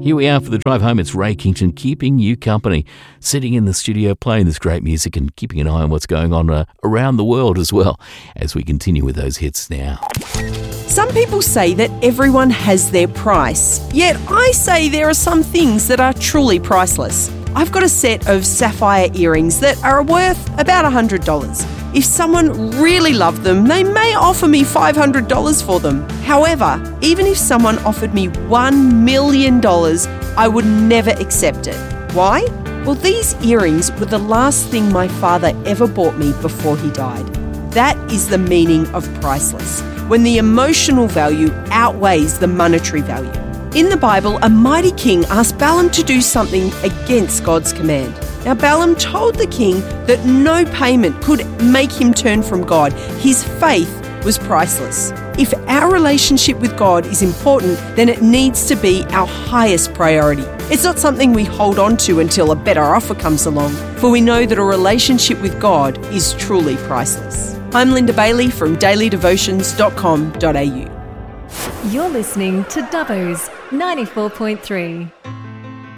Here we are for the drive home. It's Ray Kington keeping you company, sitting in the studio playing this great music and keeping an eye on what's going on around the world as well as we continue with those hits now. Some people say that everyone has their price, yet I say there are some things that are truly priceless. I've got a set of sapphire earrings that are worth about $100. If someone really loved them, they may offer me $500 for them. However, even if someone offered me $1 million, I would never accept it. Why? Well, these earrings were the last thing my father ever bought me before he died. That is the meaning of priceless, when the emotional value outweighs the monetary value. In the Bible, a mighty king asked Balaam to do something against God's command. Now, Balaam told the king that no payment could make him turn from God. His faith was priceless. If our relationship with God is important, then it needs to be our highest priority. It's not something we hold on to until a better offer comes along, for we know that a relationship with God is truly priceless. I'm Linda Bailey from dailydevotions.com.au. You're listening to Dubbo's 94.3.